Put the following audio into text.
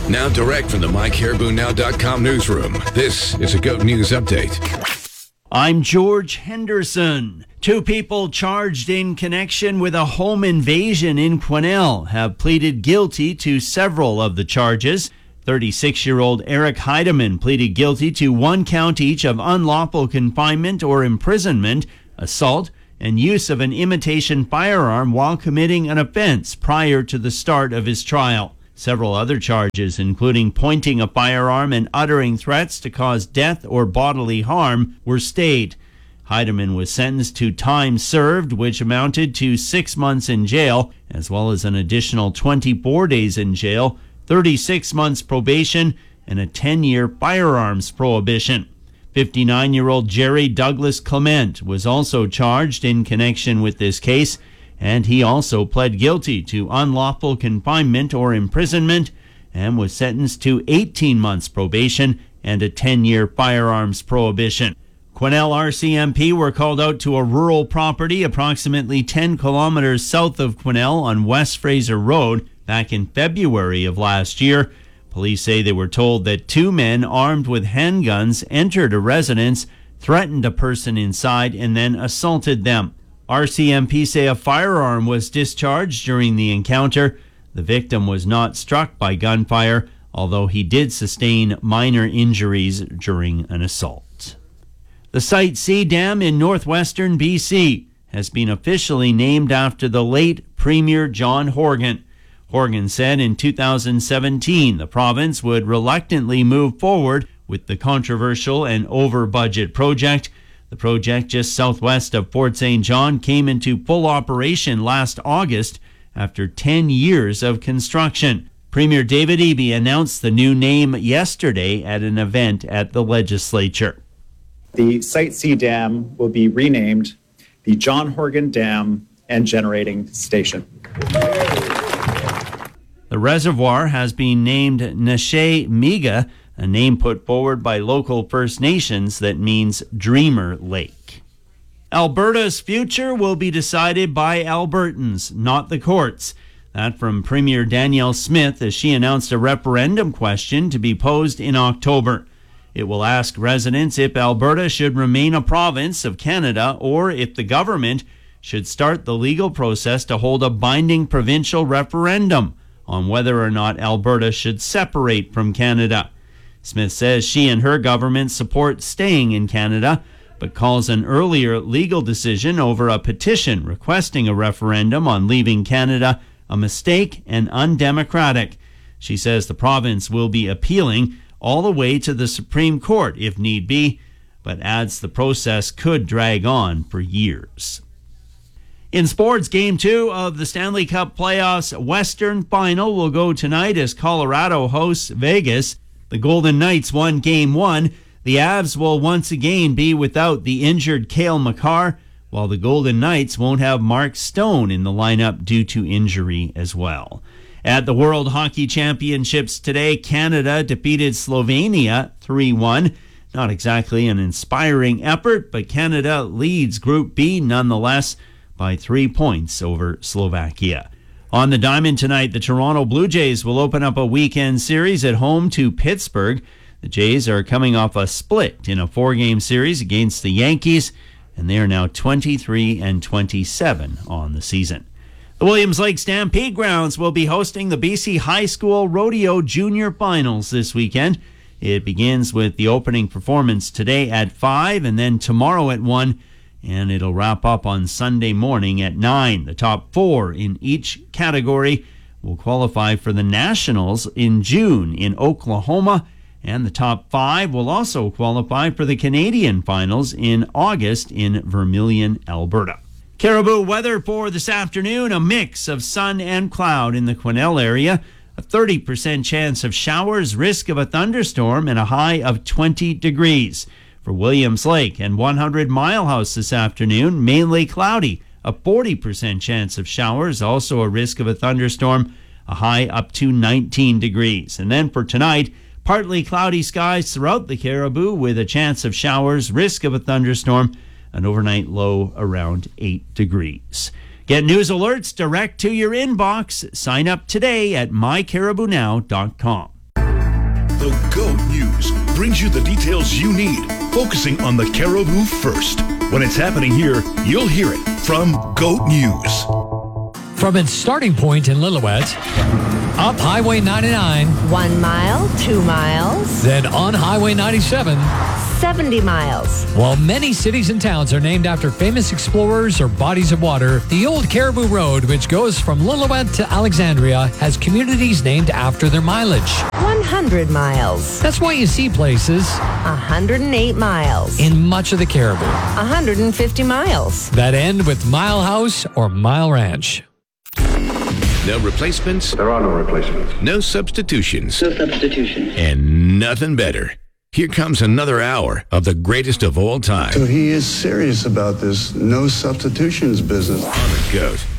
Now direct from the MyCaribouNow.com newsroom, this is a GOAT News Update. I'm George Henderson. 2 people charged in connection with a home invasion in Quesnel have pleaded guilty to several of the charges. 36-year-old Eric Heidemann pleaded guilty to 1 count each of unlawful confinement or imprisonment, assault, and use of an imitation firearm while committing an offense prior to the start of his trial. Several other charges, including pointing a firearm and uttering threats to cause death or bodily harm, were stayed. Heidemann was sentenced to time served, which amounted to 6 months in jail, as well as an additional 24 days in jail, 36 months probation, and a 10-year firearms prohibition. 59-year-old Jerry Douglas Clement was also charged in connection with this case, and he also pled guilty to unlawful confinement or imprisonment and was sentenced to 18 months probation and a 10-year firearms prohibition. Quesnel RCMP were called out to a rural property approximately 10 kilometers south of Quesnel on West Fraser Road back in February of last year. Police say they were told that 2 men armed with handguns entered a residence, threatened a person inside, and then assaulted them. RCMP say a firearm was discharged during the encounter. The victim was not struck by gunfire, although he did sustain minor injuries during an assault. The Site C Dam in northwestern BC has been officially named after the late Premier John Horgan. Horgan said in 2017 the province would reluctantly move forward with the controversial and over-budget project. The project just southwest of Fort St. John came into full operation last August after 10 years of construction. Premier David Eby announced the new name yesterday at an event at the legislature. The Site C Dam will be renamed the John Horgan Dam and Generating Station. The reservoir has been named Neshe Miga, a name put forward by local First Nations that means Dreamer Lake. Alberta's future will be decided by Albertans, not the courts. That from Premier Danielle Smith as she announced a referendum question to be posed in October. It will ask residents if Alberta should remain a province of Canada or if the government should start the legal process to hold a binding provincial referendum on whether or not Alberta should separate from Canada. Smith says she and her government support staying in Canada, but calls an earlier legal decision over a petition requesting a referendum on leaving Canada a mistake and undemocratic. She says the province will be appealing all the way to the Supreme Court if need be, but adds the process could drag on for years. In sports, Game 2 of the Stanley Cup Playoffs Western Final will go tonight as Colorado hosts Vegas. The Golden Knights won Game 1. The Avs will once again be without the injured Cale Makar, while the Golden Knights won't have Mark Stone in the lineup due to injury as well. At the World Hockey Championships today, Canada defeated Slovenia 3-1. Not exactly an inspiring effort, but Canada leads Group B nonetheless by 3 points over Slovakia. On the diamond tonight, the Toronto Blue Jays will open up a weekend series at home to Pittsburgh. The Jays are coming off a split in a 4-game series against the Yankees, and they are now 23-27 on the season. The Williams Lake Stampede Grounds will be hosting the BC High School Rodeo Junior Finals this weekend. It begins with the opening performance today at 5 and then tomorrow at 1. And it'll wrap up on Sunday morning at 9. The top 4 in each category will qualify for the Nationals in June in Oklahoma, and the top 5 will also qualify for the Canadian Finals in August in Vermilion, Alberta. Caribou weather for this afternoon, a mix of sun and cloud in the Quesnel area, a 30% chance of showers, risk of a thunderstorm, and a high of 20 degrees. For Williams Lake and 100 Mile House this afternoon, mainly cloudy, a 40% chance of showers, also a risk of a thunderstorm, a high up to 19 degrees. And then for tonight, partly cloudy skies throughout the Caribou with a chance of showers, risk of a thunderstorm, an overnight low around 8 degrees. Get news alerts direct to your inbox. Sign up today at mycaribounow.com. The GOAT News brings you the details you need, focusing on the Caribou first. When it's happening here, you'll hear it from GOAT News. From its starting point in Lillooet, up Highway 99, 1 mile, 2 miles, then on Highway 97, 70 miles. While many cities and towns are named after famous explorers or bodies of water, the old Caribou Road, which goes from Lillooet to Alexandria, has communities named after their mileage. 100 miles. That's why you see places 108 miles. in much of the Caribou 150 miles. that end with Mile House or Mile Ranch. No replacements, There are no replacements. no substitutions, No substitution. and nothing better. Here comes another hour of the greatest of all time So he is serious about this no substitutions business. on the GOAT.